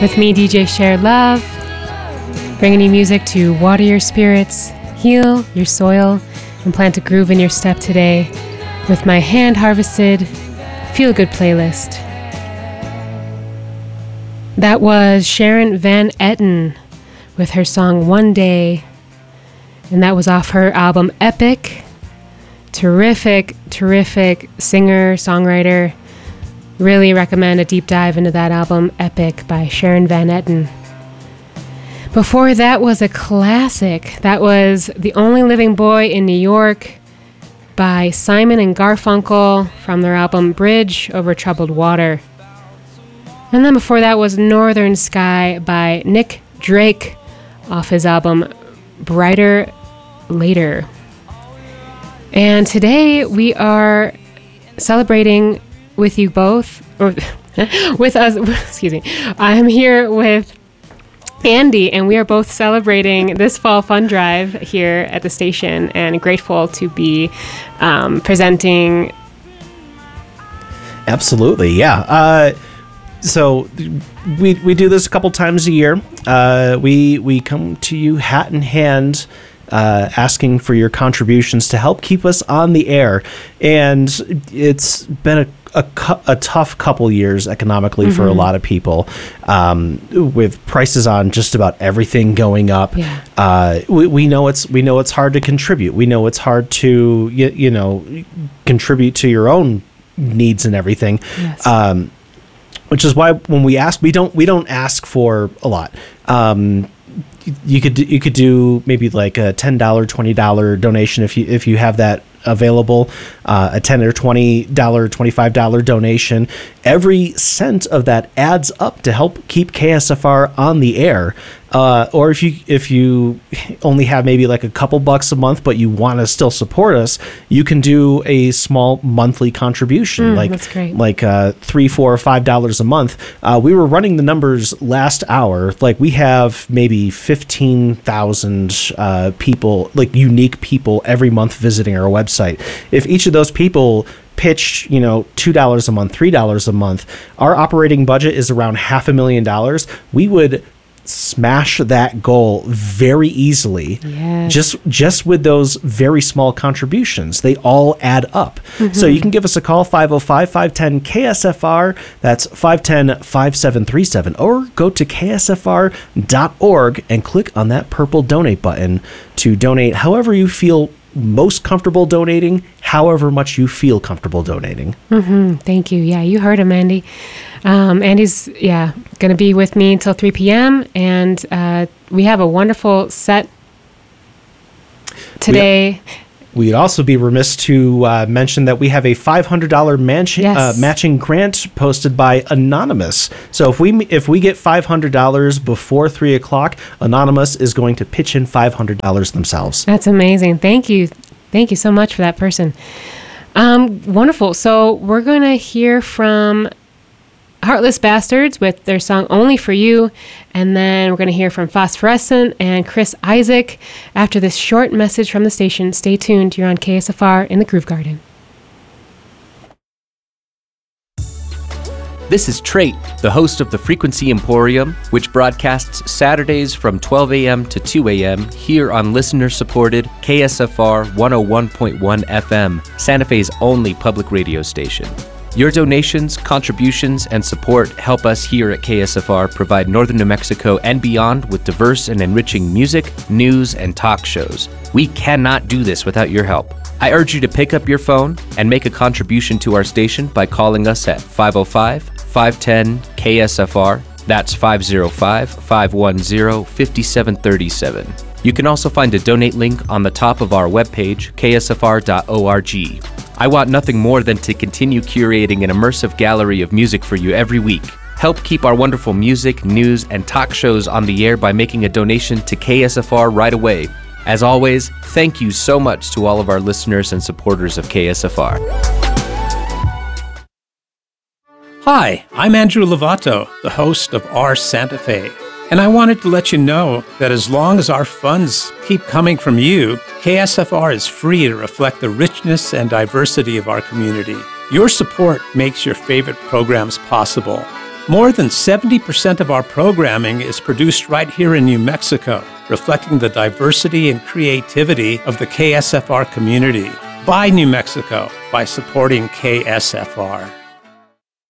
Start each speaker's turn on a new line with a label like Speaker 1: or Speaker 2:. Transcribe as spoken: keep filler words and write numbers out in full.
Speaker 1: With me, D J Share Love, bringing you music to water your spirits, heal your soil, and plant a groove in your step today with my hand-harvested feel-good playlist. That was Sharon Van Etten with her song One Day, and that was off her album Epic. Terrific, terrific singer, songwriter. Really recommend a deep dive into that album, Epic, by Sharon Van Etten. Before that was a classic. That was The Only Living Boy in New York by Simon and Garfunkel from their album Bridge Over Troubled Water. And then before that was Northern Sky by Nick Drake off his album Brighter Later. And today we are celebrating with you both, or with us, excuse me. I'm here with Andy, and we are both celebrating this fall fun drive here at the station, and grateful to be um, presenting.
Speaker 2: Absolutely, yeah. Uh, so we we do this a couple times a year. Uh, we we come to you hat in hand, Uh, asking for your contributions to help keep us on the air. And it's been a, a, cu- a tough couple years economically mm-hmm. for a lot of people, um, with prices on just about everything going up.
Speaker 1: Yeah.
Speaker 2: Uh, we, we know it's we know it's hard to contribute. We know it's hard to you, you know contribute to your own needs and everything.
Speaker 1: Yes.
Speaker 2: Um, which is why when we ask, we don't we don't ask for a lot. Um, You could you could do maybe like a ten dollar, twenty dollar donation if you if you have that available, uh, a ten or twenty dollar, twenty-five dollar donation. Every cent of that adds up to help keep K S F R on the air. Uh, or if you if you only have maybe like a couple bucks a month, but you want to still support us, you can do a small monthly contribution,
Speaker 1: mm,
Speaker 2: like
Speaker 1: that's great.
Speaker 2: like uh, three, four, or five dollars a month. Uh, we were running the numbers last hour. Like we have maybe fifteen thousand uh, people, like unique people, every month visiting our website. If each of those people pitch, you know, two dollars a month, three dollars a month, our operating budget is around half a million dollars. We would smash that goal very easily.
Speaker 1: Yes.
Speaker 2: just just with those very small contributions. They all add up. Mm-hmm. So you can give us a call, five oh five, five one zero, K S F R. That's five one zero, five seven three seven. Or go to K S F R dot org and click on that purple donate button to donate however you feel most comfortable donating, however much you feel comfortable donating.
Speaker 1: Mm-hmm. Thank you. Yeah, you heard him, Andy. Um, Andy's, yeah, going to be with me until three p.m., and uh, we have a wonderful set today.
Speaker 2: We, we'd also be remiss to uh, mention that we have a five hundred dollars match,
Speaker 1: yes.
Speaker 2: uh, matching grant posted by Anonymous. So if we if we get five hundred dollars before three o'clock, Anonymous is going to pitch in five hundred dollars themselves.
Speaker 1: That's amazing. Thank you. Thank you so much for that person. Um, wonderful. So we're going to hear from Heartless Bastards with their song Only For You, and then we're going to hear from Phosphorescent and Chris Isaac after this short message from the station. Stay tuned. You're on K S F R in the Groove Garden.
Speaker 3: This is Trait, the host of the Frequency Emporium, which broadcasts Saturdays from twelve a.m. to two a.m. here on listener-supported K S F R one oh one point one F M, Santa Fe's only public radio station. Your donations, contributions, and support help us here at K S F R provide Northern New Mexico and beyond with diverse and enriching music, news, and talk shows. We cannot do this without your help. I urge you to pick up your phone and make a contribution to our station by calling us at five oh five, five one zero, K S F R. That's five oh five, five one zero, five seven three seven. You can also find a donate link on the top of our webpage, K S F R dot org. I want nothing more than to continue curating an immersive gallery of music for you every week. Help keep our wonderful music, news, and talk shows on the air by making a donation to K S F R right away. As always, thank you so much to all of our listeners and supporters of K S F R.
Speaker 4: Hi, I'm Andrew Lovato, the host of Our Santa Fe. And I wanted to let you know that as long as our funds keep coming from you, K S F R is free to reflect the richness and diversity of our community. Your support makes your favorite programs possible. More than seventy percent of our programming is produced right here in New Mexico, reflecting the diversity and creativity of the K S F R community. Buy New Mexico by supporting K S F R.